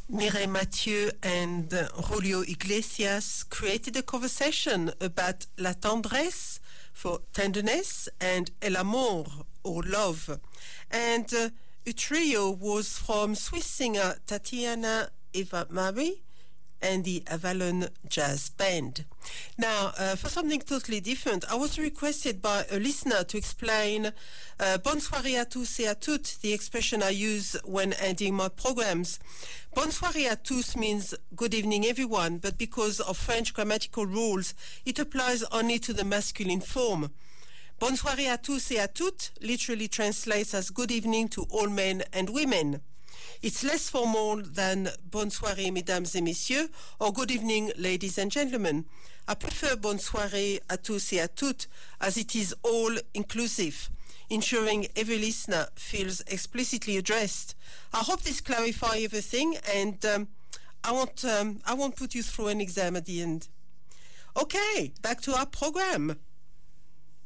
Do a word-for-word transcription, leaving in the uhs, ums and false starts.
Mireille Mathieu and uh, Julio Iglesias created a conversation about la tendresse, for tenderness, and el amor, or love. And uh, a trio was from Swiss singer Tatiana Eva Mari and the Avalon Jazz Band. Now, uh, for something totally different, I was requested by a listener to explain uh, bonne soirée à tous et à toutes, the expression I use when ending my programs. Bonne soirée à tous means good evening everyone, but because of French grammatical rules, it applies only to the masculine form. Bonne soirée à tous et à toutes literally translates as good evening to all men and women. It's less formal than bonne soirée, mesdames et messieurs, or good evening, ladies and gentlemen. I prefer bonne soirée à tous et à toutes as it is all-inclusive, ensuring every listener feels explicitly addressed. I hope this clarifies everything, and um, I won't, um, I won't put you through an exam at the end. Okay, back to our program.